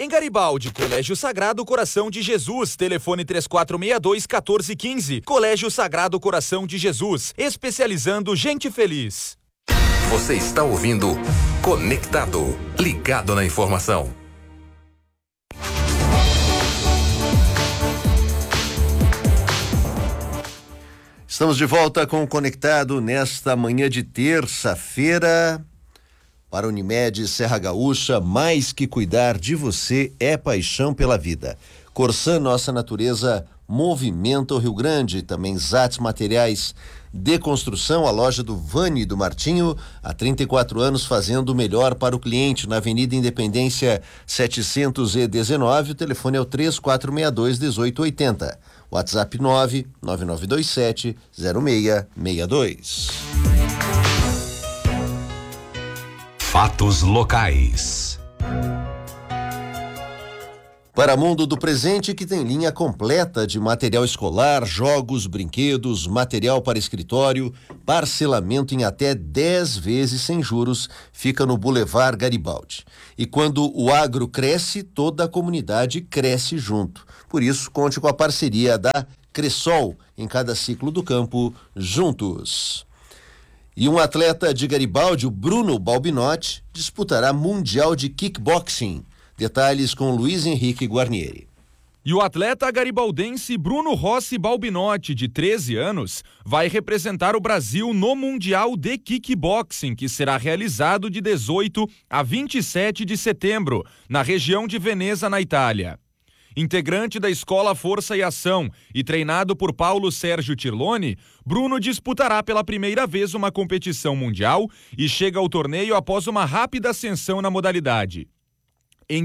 Em Garibaldi, Colégio Sagrado Coração de Jesus, telefone 3462-1415. Colégio Sagrado Coração de Jesus, especializando gente feliz. Você está ouvindo Conectado, ligado na informação. Estamos de volta com o Conectado nesta manhã de terça-feira. Para a Unimed Serra Gaúcha, mais que cuidar de você é paixão pela vida. Corsan, nossa natureza movimenta o Rio Grande. Também Zatz Materiais de Construção, a loja do Vani do Martinho, há 34 anos fazendo o melhor para o cliente, na Avenida Independência 719, o telefone é o 3462-1880. WhatsApp 99927-0662. Fatos locais. Para Mundo do Presente, que tem linha completa de material escolar, jogos, brinquedos, material para escritório, parcelamento em até 10 vezes sem juros, fica no Boulevard Garibaldi. E quando o agro cresce, toda a comunidade cresce junto. Por isso, conte com a parceria da Cressol, em cada ciclo do campo, juntos. E um atleta de Garibaldi, o Bruno Balbinotti, disputará Mundial de Kickboxing. Detalhes com Luiz Henrique Guarnieri. E o atleta garibaldense Bruno Rossi Balbinotti, de 13 anos, vai representar o Brasil no Mundial de Kickboxing, que será realizado de 18 a 27 de setembro, na região de Veneza, na Itália. Integrante da Escola Força e Ação e treinado por Paulo Sérgio Tirlone, Bruno disputará pela primeira vez uma competição mundial e chega ao torneio após uma rápida ascensão na modalidade. Em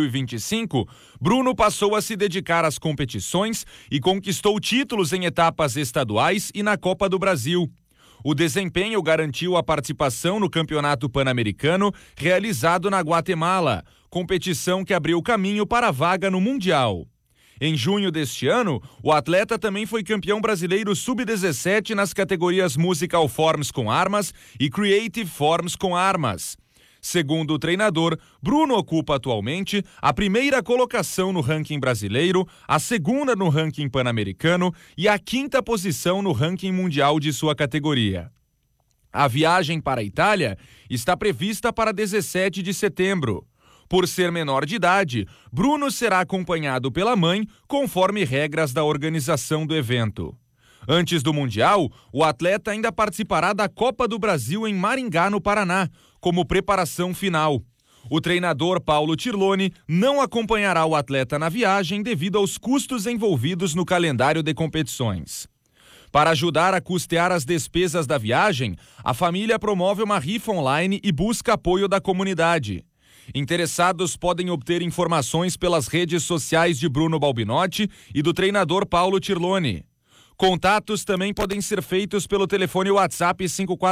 2025, Bruno passou a se dedicar às competições e conquistou títulos em etapas estaduais e na Copa do Brasil. O desempenho garantiu a participação no Campeonato Pan-Americano realizado na Guatemala, competição que abriu caminho para a vaga no Mundial. Em junho deste ano, o atleta também foi campeão brasileiro sub-17 nas categorias Musical Forms com armas e Creative Forms com armas. Segundo o treinador, Bruno ocupa atualmente a primeira colocação no ranking brasileiro, a segunda no ranking pan-americano e a quinta posição no ranking mundial de sua categoria. A viagem para a Itália está prevista para 17 de setembro. Por ser menor de idade, Bruno será acompanhado pela mãe, conforme regras da organização do evento. Antes do Mundial, o atleta ainda participará da Copa do Brasil em Maringá, no Paraná, como preparação final. O treinador Paulo Tirlone não acompanhará o atleta na viagem devido aos custos envolvidos no calendário de competições. Para ajudar a custear as despesas da viagem, a família promove uma rifa online e busca apoio da comunidade. Interessados podem obter informações pelas redes sociais de Bruno Balbinotti e do treinador Paulo Tirlone. Contatos também podem ser feitos pelo telefone WhatsApp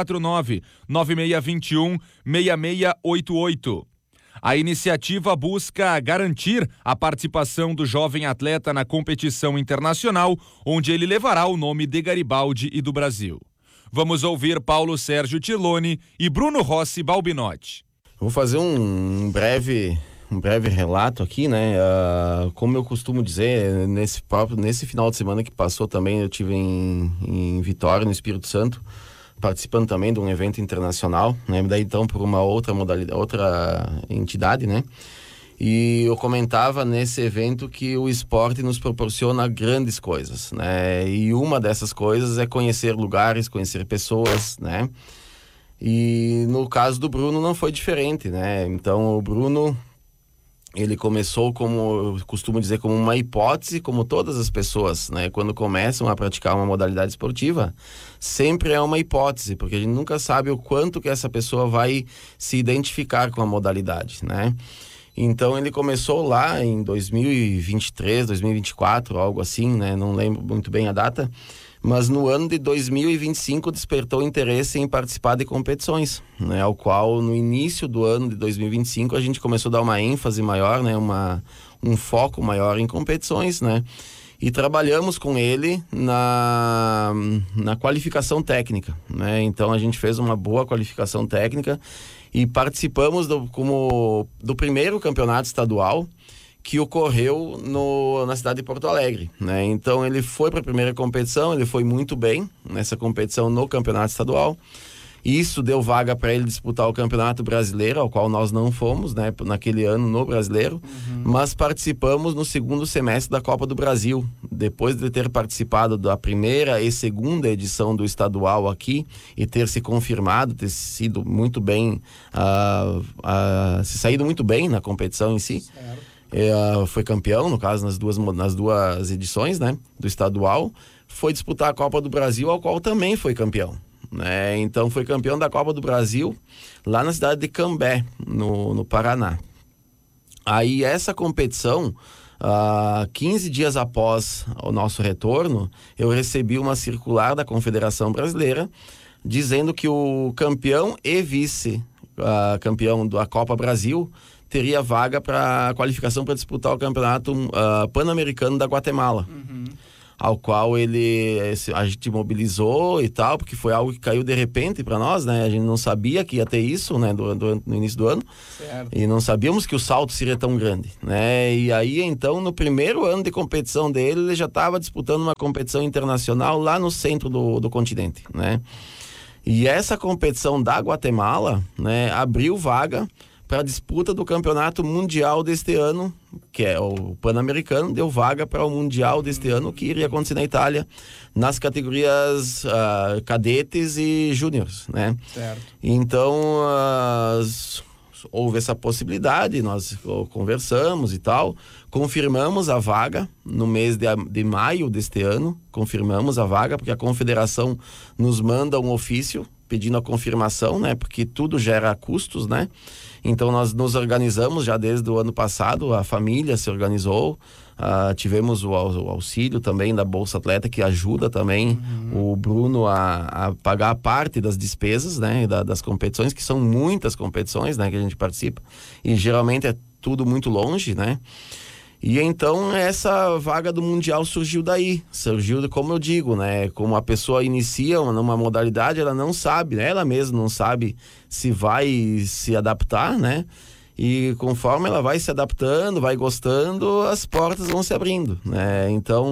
549-9621-6688. A iniciativa busca garantir a participação do jovem atleta na competição internacional, onde ele levará o nome de Garibaldi e do Brasil. Vamos ouvir Paulo Sérgio Tirlone e Bruno Rossi Balbinotti. Vou fazer um breve relato aqui, né? Como eu costumo dizer, nesse final de semana que passou também, eu estive em Vitória, no Espírito Santo, participando também de um evento internacional, né? Daí então por uma outra modalidade, outra entidade, né? E eu comentava nesse evento que o esporte nos proporciona grandes coisas, né? E uma dessas coisas é conhecer lugares, conhecer pessoas, né? E no caso do Bruno não foi diferente, né? Então o Bruno, ele começou, como eu costumo dizer, como uma hipótese, como todas as pessoas, né? Quando começam a praticar uma modalidade esportiva, sempre é uma hipótese, porque a gente nunca sabe o quanto que essa pessoa vai se identificar com a modalidade, né? Então ele começou lá em 2023, 2024, algo assim, né? Não lembro muito bem a data, mas no ano de 2025 despertou interesse em participar de competições, né? Ao qual no início do ano de 2025 a gente começou a dar uma ênfase maior, né? Um foco maior em competições, né? E trabalhamos com ele na qualificação técnica, né? Então a gente fez uma boa qualificação técnica e participamos do primeiro campeonato estadual que ocorreu na cidade de Porto Alegre, né? Então ele foi para a primeira competição, ele foi muito bem nessa competição no campeonato estadual. Isso deu vaga para ele disputar o Campeonato Brasileiro, ao qual nós não fomos, né, naquele ano no Brasileiro, mas participamos no segundo semestre da Copa do Brasil. Depois de ter participado da primeira e segunda edição do estadual aqui e ter se confirmado, ter sido muito bem, se saído muito bem na competição em si. Foi campeão, no caso, nas duas edições, né, do estadual. Foi disputar a Copa do Brasil, ao qual também foi campeão. Né? Então foi campeão da Copa do Brasil lá na cidade de Cambé, no Paraná. Aí essa competição, 15 dias após o nosso retorno, eu recebi uma circular da Confederação Brasileira dizendo que o campeão e vice-campeão da Copa Brasil teria vaga para qualificação para disputar o campeonato pan-americano da Guatemala. Ao qual a gente mobilizou e tal, porque foi algo que caiu de repente para nós, né? A gente não sabia que ia ter isso, né? No início do ano. Certo. E não sabíamos que o salto seria tão grande, né? E aí, então, no primeiro ano de competição dele, ele já estava disputando uma competição internacional lá no centro do continente, né? E essa competição da Guatemala, né, abriu vaga para a disputa do campeonato mundial deste ano, que é o Pan-Americano, deu vaga para o mundial deste ano, que iria acontecer na Itália, nas categorias cadetes e júniores, né? Certo. Então, houve essa possibilidade, nós conversamos e tal, confirmamos a vaga no mês de maio deste ano, confirmamos a vaga, porque a confederação nos manda um ofício pedindo a confirmação, né? Porque tudo gera custos, né? Então nós nos organizamos já desde o ano passado, a família se organizou, tivemos o auxílio também da Bolsa Atleta, que ajuda também o Bruno a pagar parte das despesas, né? Das competições, que são muitas competições, né? Que a gente participa, e geralmente é tudo muito longe, né? E então essa vaga do Mundial surgiu como eu digo, né? Como a pessoa inicia numa modalidade, ela não sabe, né? Ela mesma não sabe se vai se adaptar, né? E conforme ela vai se adaptando, vai gostando, as portas vão se abrindo, né? Então,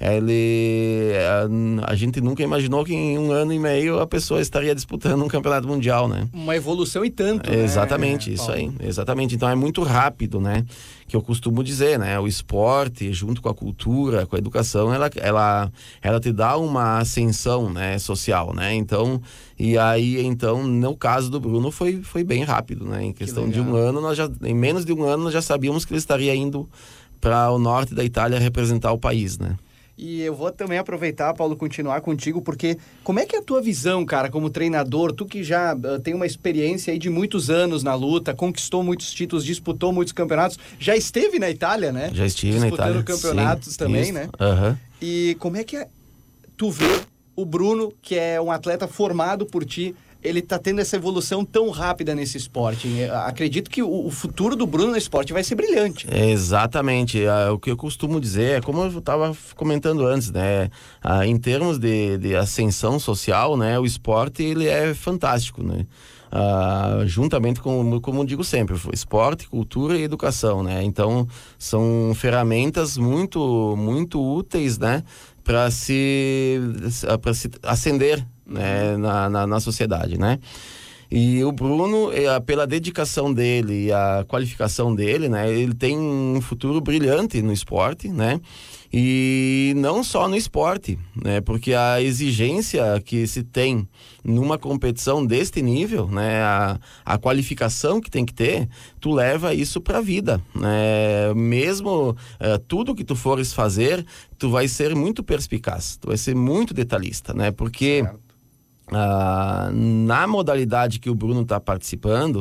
a gente nunca imaginou que em 1 ano e meio a pessoa estaria disputando um campeonato mundial, né? Uma evolução e tanto, Exatamente, né, isso aí, exatamente. Então é muito rápido, né? Que eu costumo dizer, né? O esporte, junto com a cultura, com a educação, ela te dá uma ascensão, né, social, né? Então, no caso do Bruno foi bem rápido, né? Em questão de 1 ano, em menos de 1 ano, nós já sabíamos que ele estaria indo para o norte da Itália representar o país, né? E eu vou também aproveitar, Paulo, continuar contigo, porque como é que é a tua visão, cara, como treinador, tu que já tem uma experiência aí de muitos anos na luta, conquistou muitos títulos, disputou muitos campeonatos, já esteve na Itália, né? Já estive na Itália. Disputando campeonatos também, isso, né? E como é que tu vê o Bruno, que é um atleta formado por ti, ele tá tendo essa evolução tão rápida nesse esporte? Acredito que o futuro do Bruno no esporte vai ser brilhante. Exatamente. O que eu costumo dizer é, como eu estava comentando antes, né? Em termos de ascensão social, né? O esporte, ele é fantástico, né? Juntamente com, como digo sempre, esporte, cultura e educação, né? Então, são ferramentas muito, muito úteis, né? Para se ascender, né, na sociedade, né? E o Bruno, pela dedicação dele e a qualificação dele, né, ele tem um futuro brilhante no esporte, né? E não só no esporte, né? Porque a exigência que se tem numa competição deste nível, né? A qualificação que tem que ter, tu leva isso pra vida, né? Mesmo tudo que tu fores fazer, tu vai ser muito perspicaz, tu vai ser muito detalhista, né? Porque na modalidade que o Bruno está participando,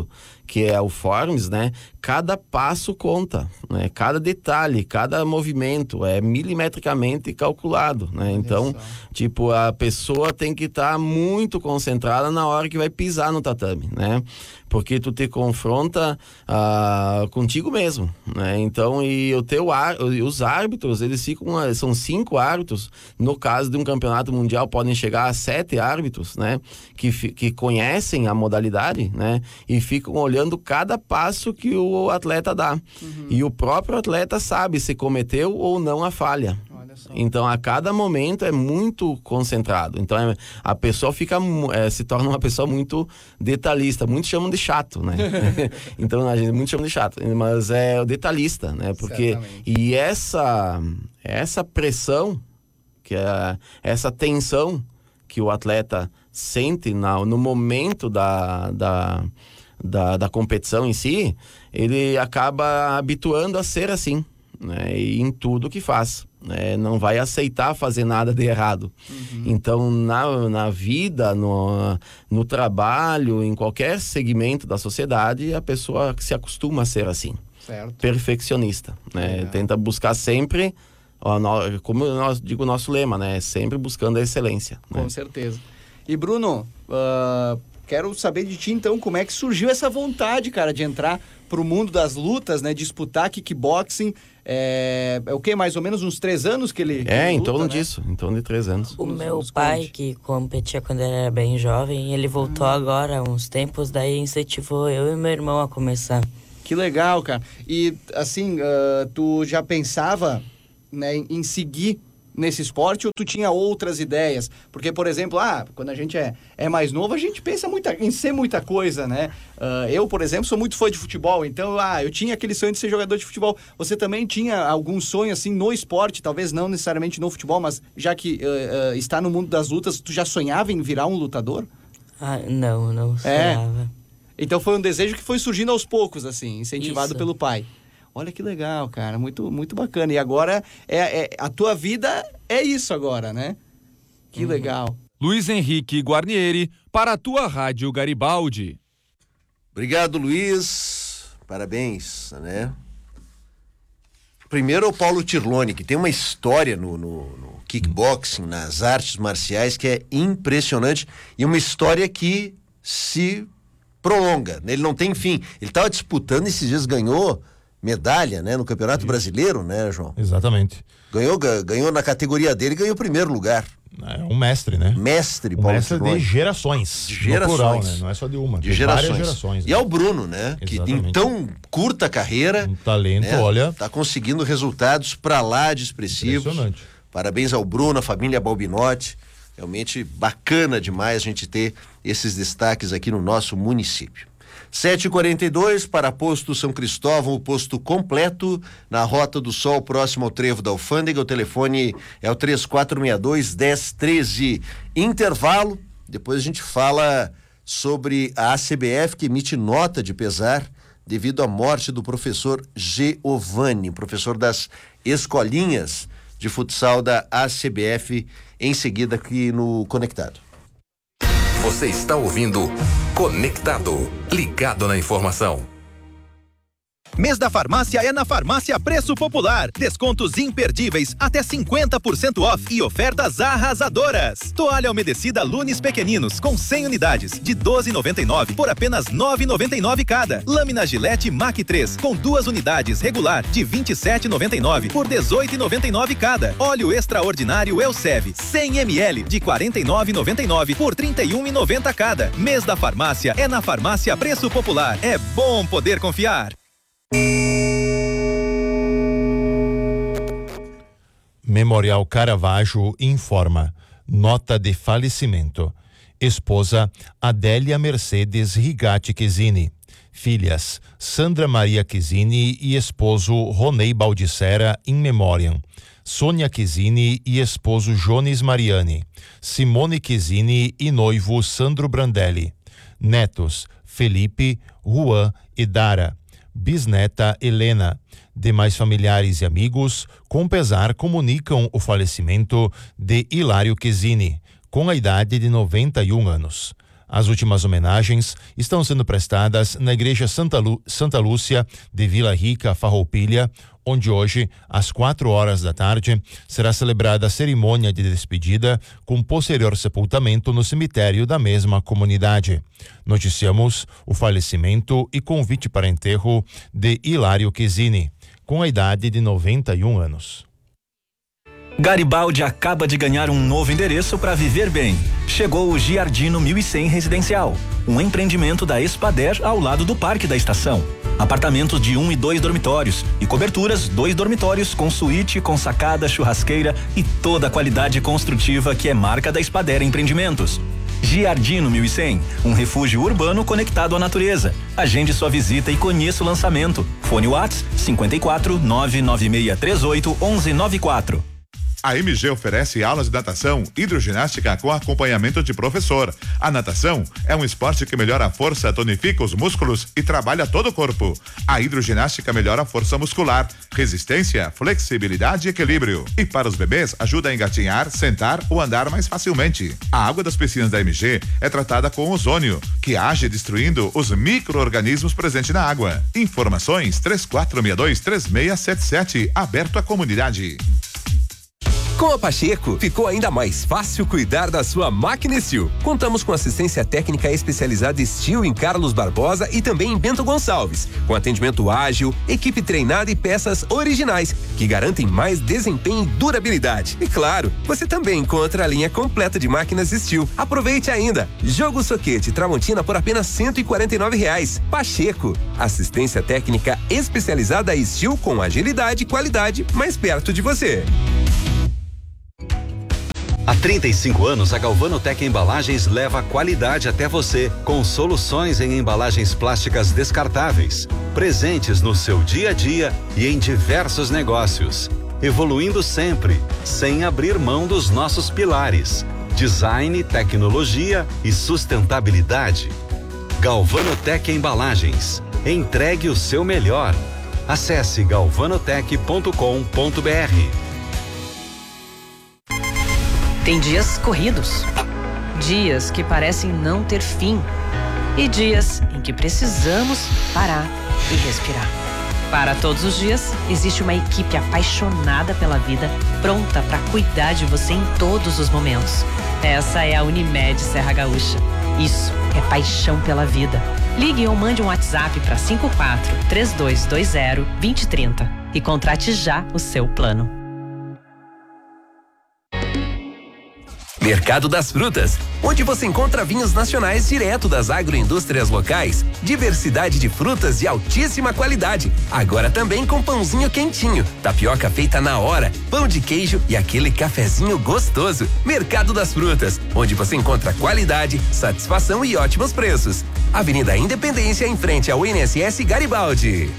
que é o Forms, né? Cada passo conta, né? Cada detalhe, cada movimento é milimetricamente calculado, né? Então, tipo, a pessoa tem que estar muito concentrada na hora que vai pisar no tatame, né? Porque tu te confronta contigo mesmo, né? Então, e os árbitros, eles ficam, são 5 árbitros, no caso de um campeonato mundial podem chegar a 7 árbitros, né? Que conhecem a modalidade, né? E ficam olhando cada passo que o atleta dá. E o próprio atleta sabe se cometeu ou não a falha. Então, a cada momento é muito concentrado. Então, a pessoa se torna uma pessoa muito detalhista. Muitos chamam de chato, né? Então, a gente muitos chamam de chato. Mas é o detalhista, né? Porque... Certamente. E essa pressão, essa tensão que o atleta sente no momento da competição em si, ele acaba habituando a ser assim, né? E em tudo que faz, né? Não vai aceitar fazer nada de errado. Então, na vida, no trabalho, em qualquer segmento da sociedade, a pessoa se acostuma a ser assim. Certo. Perfeccionista, né? Tenta buscar sempre, como nós digo o nosso lema, né? Sempre buscando a excelência. Com certeza. E Bruno, quero saber de ti, então, como é que surgiu essa vontade, cara, de entrar pro mundo das lutas, né? Disputar kickboxing. É o quê? Mais ou menos uns 3 anos que ele em luta, torno né? disso, em torno de 3 anos. O meu pai, que competia quando ele era bem jovem, ele voltou agora, há uns tempos, daí incentivou eu e meu irmão a começar. Que legal, cara. E, assim, tu já pensava, né, em seguir nesse esporte ou tu tinha outras ideias? Porque, por exemplo, quando a gente é mais novo, a gente pensa em ser muita coisa, né? Eu, por exemplo, sou muito fã de futebol, então, eu tinha aquele sonho de ser jogador de futebol. Você também tinha algum sonho, assim, no esporte? Talvez não necessariamente no futebol, mas já que está no mundo das lutas, tu já sonhava em virar um lutador? Não sonhava. Então foi um desejo que foi surgindo aos poucos, assim, incentivado pelo pai. Olha que legal, cara, muito, muito bacana. E agora, a tua vida é isso agora, né? Que legal. Luiz Henrique Guarnieri, para a tua Rádio Garibaldi. Obrigado, Luiz. Parabéns, né? Primeiro, o Paulo Tirlone, que tem uma história no kickboxing, nas artes marciais, que é impressionante. E uma história que se prolonga, né? Ele não tem fim. Ele estava disputando, esses dias ganhou medalha, né, no Campeonato Brasileiro, né, João? Exatamente. Ganhou na categoria dele, ganhou o primeiro lugar. É um mestre, né? Mestre, Paulo mestre Tirlone. De gerações. De gerações. Plural, né? Não é só de uma. De gerações. Várias gerações. E é o Bruno, né? Exatamente. Que em tão curta carreira... Um talento, né, olha... Tá conseguindo resultados pra lá de expressivos. Impressionante. Parabéns ao Bruno, a família Balbinotti. Realmente bacana demais a gente ter esses destaques aqui no nosso município. 7h42 para Posto São Cristóvão, o posto completo na Rota do Sol, próximo ao Trevo da Alfândega. O telefone é o 3462-1013. Intervalo, depois a gente fala sobre a ACBF, que emite nota de pesar devido à morte do professor Giovanni, professor das escolinhas de futsal da ACBF, em seguida aqui no Conectado. Você está ouvindo Conectado, ligado na informação. Mês da farmácia é na Farmácia Preço Popular. Descontos imperdíveis, até 50% off e ofertas arrasadoras. Toalha umedecida Lunes Pequeninos com 100 unidades de R$ 12,99 por apenas R$ 9,99 cada. Lâmina Gillette Mac 3 com 2 unidades regular de R$ 27,99 por R$ 18,99 cada. Óleo extraordinário Elsev 100 ml de R$ 49,99 por R$ 31,90 cada. Mês da farmácia é na Farmácia Preço Popular. É bom poder confiar. Memorial Caravaggio informa: nota de falecimento. Esposa Adélia Mercedes Rigatti Chesini. Filhas Sandra Maria Chesini e esposo Ronei Baldissera in memoriam. Sônia Chesini e esposo Jones Mariani. Simone Chesini e noivo Sandro Brandelli. Netos Felipe, Juan e Dara. Bisneta Helena. Demais familiares e amigos, com pesar, comunicam o falecimento de Hilário Chesini, com a idade de 91 anos. As últimas homenagens estão sendo prestadas na Igreja Santa Lúcia de Vila Rica, Farroupilha, onde hoje, às 4h da tarde, será celebrada a cerimônia de despedida com posterior sepultamento no cemitério da mesma comunidade. Noticiamos o falecimento e convite para enterro de Hilário Chesini, com a idade de 91 anos. Garibaldi acaba de ganhar um novo endereço para viver bem. Chegou o Giardino 1100 Residencial, um empreendimento da Espader ao lado do Parque da Estação. Apartamentos de 1 e 2 dormitórios e coberturas 2 dormitórios com suíte, com sacada, churrasqueira e toda a qualidade construtiva que é marca da Espader Empreendimentos. Giardino 1100, um refúgio urbano conectado à natureza. Agende sua visita e conheça o lançamento. Fone WhatsApp 54 99638 1194. A MG oferece aulas de natação, hidroginástica com acompanhamento de professor. A natação é um esporte que melhora a força, tonifica os músculos e trabalha todo o corpo. A hidroginástica melhora a força muscular, resistência, flexibilidade e equilíbrio. E para os bebês, ajuda a engatinhar, sentar ou andar mais facilmente. A água das piscinas da MG é tratada com ozônio, que age destruindo os micro-organismos presentes na água. Informações 3462-3677, aberto à comunidade. Com a Pacheco, ficou ainda mais fácil cuidar da sua máquina Steel. Contamos com assistência técnica especializada Steel em Carlos Barbosa e também em Bento Gonçalves, com atendimento ágil, equipe treinada e peças originais, que garantem mais desempenho e durabilidade. E claro, você também encontra a linha completa de máquinas Steel. Aproveite ainda! Jogo soquete Tramontina por apenas R$149. Pacheco, assistência técnica especializada Steel com agilidade e qualidade mais perto de você. Há 35 anos, a Galvanotec Embalagens leva a qualidade até você, com soluções em embalagens plásticas descartáveis, presentes no seu dia a dia e em diversos negócios, evoluindo sempre, sem abrir mão dos nossos pilares: design, tecnologia e sustentabilidade. Galvanotec Embalagens. Entregue o seu melhor. Acesse galvanotec.com.br. Tem dias corridos, dias que parecem não ter fim e dias em que precisamos parar e respirar. Para todos os dias, existe uma equipe apaixonada pela vida, pronta para cuidar de você em todos os momentos. Essa é a Unimed Serra Gaúcha. Isso é paixão pela vida. Ligue ou mande um WhatsApp para 54-3220-2030 e contrate já o seu plano. Mercado das Frutas, onde você encontra vinhos nacionais direto das agroindústrias locais, diversidade de frutas de altíssima qualidade, agora também com pãozinho quentinho, tapioca feita na hora, pão de queijo e aquele cafezinho gostoso. Mercado das Frutas, onde você encontra qualidade, satisfação e ótimos preços. Avenida Independência, em frente ao INSS Garibaldi.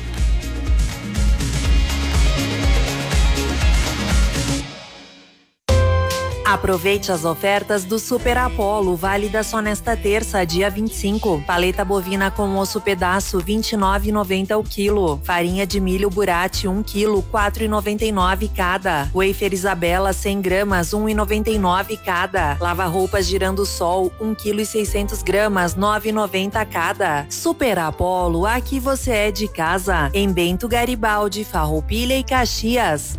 Aproveite as ofertas do Super Apollo, válida só nesta terça, dia 25. Paleta bovina com osso pedaço, R$29,90 o quilo. Farinha de milho Burati, 1 quilo, R$4,99 cada. Wafer Isabela, 100 gramas, R$1,99 cada. Lava-roupas Girando Sol, 1 quilo e 600 gramas, R$9,90 cada. Super Apollo, aqui você é de casa. Em Bento Garibaldi, Farroupilha e Caxias.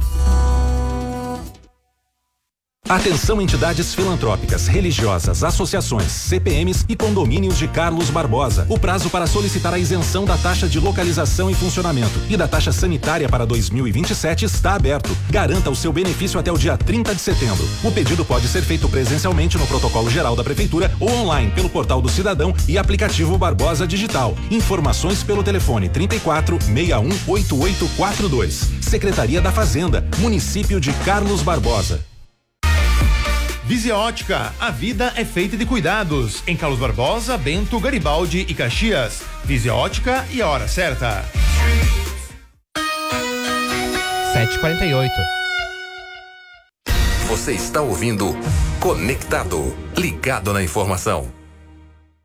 Atenção, entidades filantrópicas, religiosas, associações, CPMs e condomínios de Carlos Barbosa. O prazo para solicitar a isenção da taxa de localização e funcionamento e da taxa sanitária para 2027 está aberto. Garanta o seu benefício até o dia 30 de setembro. O pedido pode ser feito presencialmente no protocolo geral da Prefeitura ou online pelo portal do Cidadão e aplicativo Barbosa Digital. Informações pelo telefone 34 61 8842. Secretaria da Fazenda, Município de Carlos Barbosa. Visia Ótica, a vida é feita de cuidados. Em Carlos Barbosa, Bento, Garibaldi e Caxias. Visia Ótica e a hora certa. 7h48. Você está ouvindo Conectado, ligado na informação.